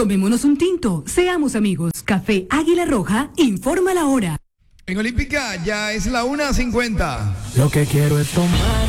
Tomémonos un tinto, seamos amigos. Café Águila Roja, informa la hora. En Olímpica ya es la 1:50. Lo que quiero es tomar